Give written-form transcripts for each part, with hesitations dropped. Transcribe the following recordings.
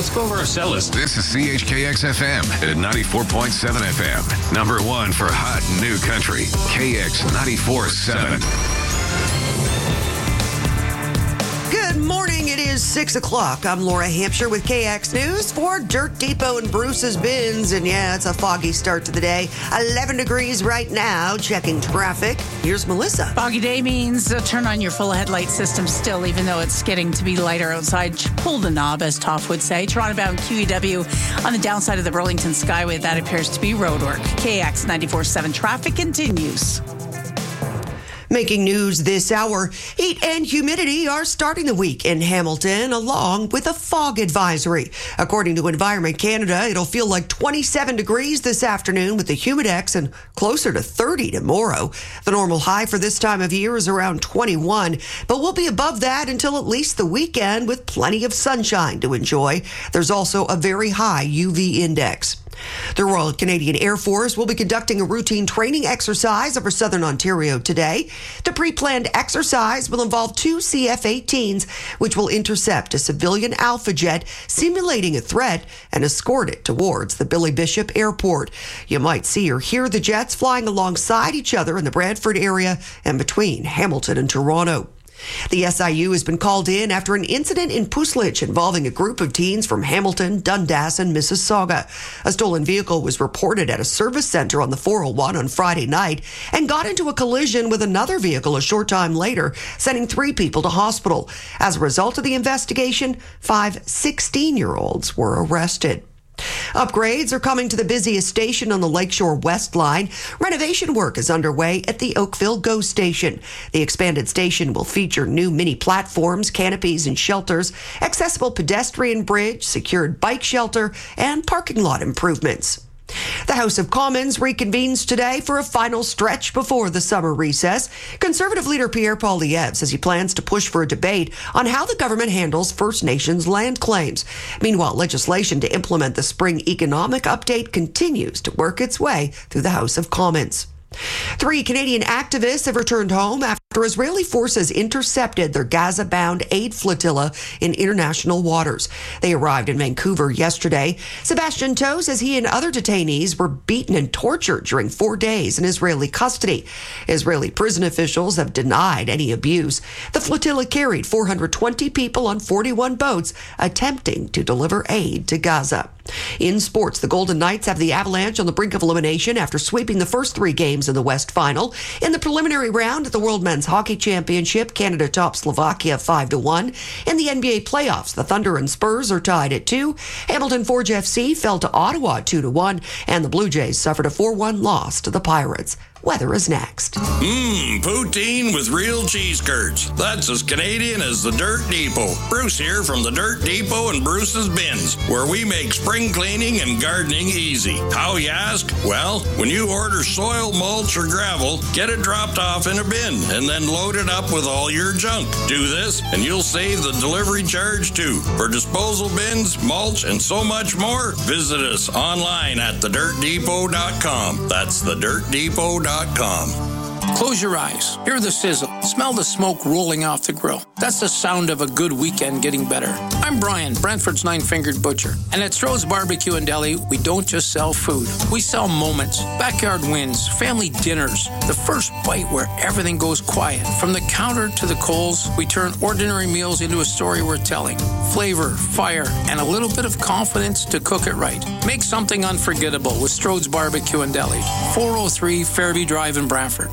let's go over our set list. This is CHKX FM at 94.7 FM. Number one for hot new country. KX 94.7. Good morning. It is 6 o'clock. I'm Laura Hampshire with KX News for Dirt Depot and Bruce's Bins. And yeah, it's a foggy start to the day. 11 degrees right now. Checking traffic. Here's Melissa. Foggy day means turn on your full headlight system still, even though it's getting to be lighter outside. Pull the knob, as Toff would say. Toronto-bound QEW on the downside of the Burlington Skyway. That appears to be roadwork. KX 94.7 traffic continues. Making news this hour, heat and humidity are starting the week in Hamilton, along with a fog advisory. According to Environment Canada, it'll feel like 27 degrees this afternoon with the Humidex and closer to 30 tomorrow. The normal high for this time of year is around 21, but we'll be above that until at least the weekend with plenty of sunshine to enjoy. There's also a very high UV index. The Royal Canadian Air Force will be conducting a routine training exercise over southern Ontario today. The pre-planned exercise will involve two CF-18s, which will intercept a civilian Alpha jet simulating a threat and escort it towards the Billy Bishop Airport. You might see or hear the jets flying alongside each other in the Brantford area and between Hamilton and Toronto. The SIU has been called in after an incident in Puslich involving a group of teens from Hamilton, Dundas, and Mississauga. A stolen vehicle was reported at a service center on the 401 on Friday night and got into a collision with another vehicle a short time later, sending 3 people to hospital. As a result of the investigation, 5 16-year-olds were arrested. Upgrades are coming to the busiest station on the Lakeshore West Line. Renovation work is underway at the Oakville GO station. The expanded station will feature new mini platforms, canopies, and shelters, accessible pedestrian bridge, secured bike shelter, and parking lot improvements. The House of Commons reconvenes today for a final stretch before the summer recess. Conservative leader Pierre Poilievre says he plans to push for a debate on how the government handles First Nations land claims. Meanwhile, legislation to implement the spring economic update continues to work its way through the House of Commons. 3 Canadian activists have returned home after Israeli forces intercepted their Gaza-bound aid flotilla in international waters. They arrived in Vancouver yesterday. Sebastian Toe says he and other detainees were beaten and tortured during 4 days in Israeli custody. Israeli prison officials have denied any abuse. The flotilla carried 420 people on 41 boats attempting to deliver aid to Gaza. In sports, the Golden Knights have the Avalanche on the brink of elimination after sweeping the first 3 games in the West Final. In the preliminary round at the World Men's Hockey Championship, Canada tops Slovakia 5-1. In the NBA playoffs, the Thunder and Spurs are tied at 2. Hamilton Forge FC fell to Ottawa 2-1, and the Blue Jays suffered a 4-1 loss to the Pirates. Weather is next. Poutine with real cheese curds. That's as Canadian as the Dirt Depot. Bruce here from the Dirt Depot and Bruce's Bins, where we make spring cleaning and gardening easy. How, you ask? Well, when you order soil, mulch, or gravel, get it dropped off in a bin and then load it up with all your junk. Do this and you'll save the delivery charge too. For disposal bins, mulch, and so much more, visit us online at thedirtdepot.com. That's thedirtdepot.com. Close your eyes. Hear the sizzle. Smell the smoke rolling off the grill. That's the sound of a good weekend getting better. I'm Brian, Brantford's 9-Fingered Butcher. And at Stroh's Barbecue and Deli, we don't just sell food. We sell moments, backyard wins, family dinners, the first bite where everything goes quiet. From the counter to the coals, we turn ordinary meals into a story worth telling. Flavor, fire, and a little bit of confidence to cook it right. Make something unforgettable with Stroh's Barbecue and Deli. 403 Fairview Drive in Brantford.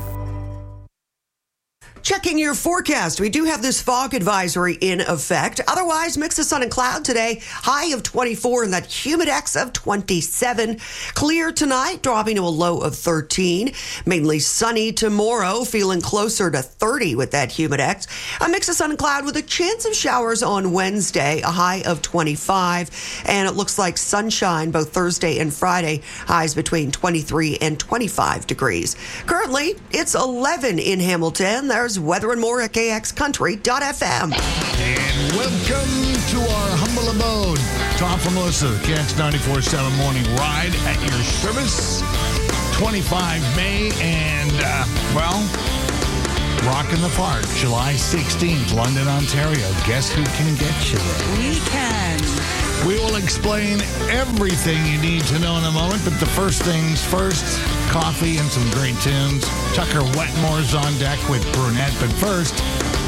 Checking your forecast, we do have this fog advisory in effect. Otherwise, mix of sun and cloud today. High of 24 and that Humidex of 27. Clear tonight, dropping to a low of 13. Mainly sunny tomorrow, feeling closer to 30 with that Humidex. A mix of sun and cloud with a chance of showers on Wednesday, a high of 25. And it looks like sunshine both Thursday and Friday, highs between 23 and 25 degrees. Currently, it's 11 in Hamilton. There's weather and more at kxcountry.fm. And welcome to our humble abode. Tom from Melissa, KX 94.7 Morning Ride at your service. 25 May and, Rock in the Park, July 16th, London, Ontario. Guess who can get you there? We can. We will explain everything you need to know in a moment, but the first things first, coffee and some great tunes. Tucker Wetmore's on deck with Brunette, but first,